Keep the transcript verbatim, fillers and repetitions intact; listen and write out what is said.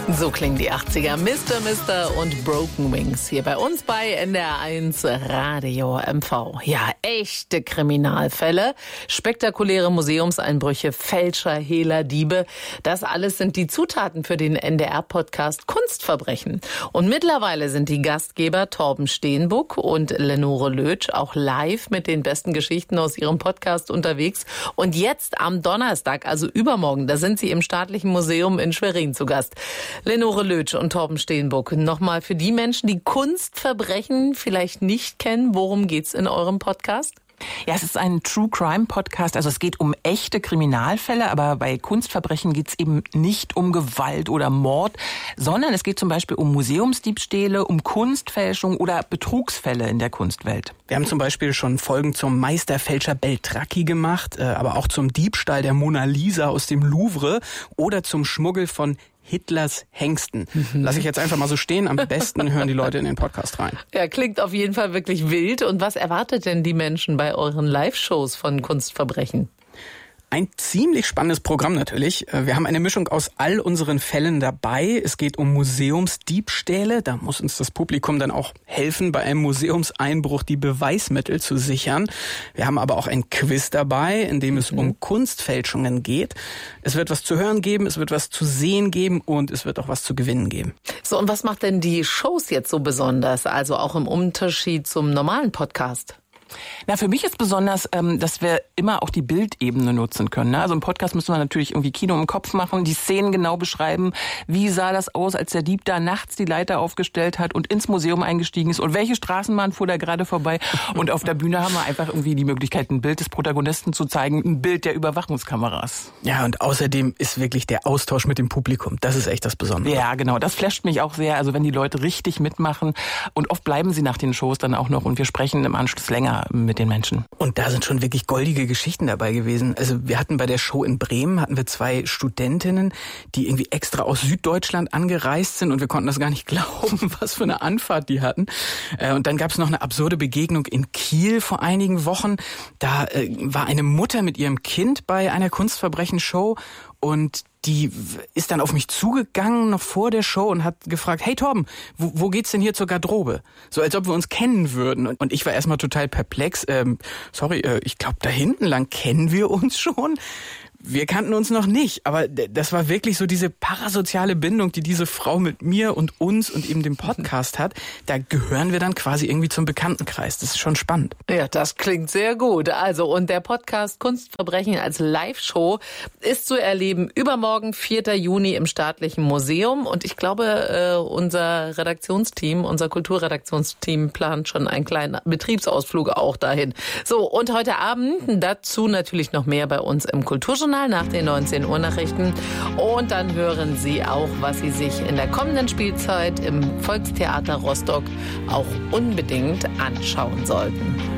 So klingen die achtziger. Mister Mister und Broken Wings hier bei uns bei N D R eins Radio M V. Ja, echte Kriminalfälle, spektakuläre Museumseinbrüche, Fälscher, Hehler, Diebe. Das alles sind die Zutaten für den N D R-Podcast Kunstverbrechen. Und mittlerweile sind die Gastgeber Torben Steenbuck und Lenore Lötsch auch live mit den besten Geschichten aus ihrem Podcast unterwegs. Und jetzt am Donnerstag, also übermorgen, da sind sie im Staatlichen Museum in Schwerin zu Gast. Lenore Lötsch und Torben Steenbuck. Nochmal für die Menschen, die Kunstverbrechen vielleicht nicht kennen, worum geht's in eurem Podcast? Ja, es ist ein True Crime Podcast, also es geht um echte Kriminalfälle, aber bei Kunstverbrechen geht es eben nicht um Gewalt oder Mord, sondern es geht zum Beispiel um Museumsdiebstähle, um Kunstfälschung oder Betrugsfälle in der Kunstwelt. Wir haben zum Beispiel schon Folgen zum Meisterfälscher Beltracchi gemacht, aber auch zum Diebstahl der Mona Lisa aus dem Louvre oder zum Schmuggel von Hitlers Hengsten. Mhm. Lass ich jetzt einfach mal so stehen. Am besten hören die Leute in den Podcast rein. Ja, klingt auf jeden Fall wirklich wild. Und was erwartet denn die Menschen bei euren Live-Shows von Kunstverbrechen? Ein ziemlich spannendes Programm natürlich. Wir haben eine Mischung aus all unseren Fällen dabei. Es geht um Museumsdiebstähle. Da muss uns das Publikum dann auch helfen, bei einem Museumseinbruch die Beweismittel zu sichern. Wir haben aber auch ein Quiz dabei, in dem es mhm. um Kunstfälschungen geht. Es wird was zu hören geben, es wird was zu sehen geben und es wird auch was zu gewinnen geben. So, und was macht denn die Shows jetzt so besonders? Also auch im Unterschied zum normalen Podcast? Na, für mich ist besonders, ähm, dass wir immer auch die Bildebene nutzen können. Ne? Also im Podcast müssen wir natürlich irgendwie Kino im Kopf machen, die Szenen genau beschreiben. Wie sah das aus, als der Dieb da nachts die Leiter aufgestellt hat und ins Museum eingestiegen ist? Und welche Straßenbahn fuhr da gerade vorbei? Und auf der Bühne haben wir einfach irgendwie die Möglichkeit, ein Bild des Protagonisten zu zeigen, ein Bild der Überwachungskameras. Ja, und außerdem ist wirklich der Austausch mit dem Publikum. Das ist echt das Besondere. Ja, genau. Das flasht mich auch sehr. Also wenn die Leute richtig mitmachen. Und oft bleiben sie nach den Shows dann auch noch und wir sprechen im Anschluss länger mit den Menschen. Und da sind schon wirklich goldige Geschichten dabei gewesen. Also wir hatten bei der Show in Bremen, hatten wir zwei Studentinnen, die irgendwie extra aus Süddeutschland angereist sind und wir konnten das gar nicht glauben, was für eine Anfahrt die hatten. Und dann gab es noch eine absurde Begegnung in Kiel vor einigen Wochen. Da äh, war eine Mutter mit ihrem Kind bei einer Kunstverbrechen-Show und die ist dann auf mich zugegangen, noch vor der Show und hat gefragt, hey Torben, wo, wo geht's denn hier zur Garderobe? So als ob wir uns kennen würden. Und ich war erstmal total perplex. Ähm, sorry, äh, ich glaube, da hinten lang kennen wir uns schon. Wir kannten uns noch nicht, aber das war wirklich so diese parasoziale Bindung, die diese Frau mit mir und uns und eben dem Podcast hat. Da gehören wir dann quasi irgendwie zum Bekanntenkreis. Das ist schon spannend. Ja, das klingt sehr gut. Also, und der Podcast Kunstverbrechen als Live-Show ist zu erleben übermorgen, vierten Juni im Staatlichen Museum. Und ich glaube, unser Redaktionsteam, unser Kulturredaktionsteam plant schon einen kleinen Betriebsausflug auch dahin. So, und heute Abend dazu natürlich noch mehr bei uns im Kulturjournal nach den neunzehn Uhr Nachrichten. Und dann hören Sie auch, was Sie sich in der kommenden Spielzeit im Volkstheater Rostock auch unbedingt anschauen sollten.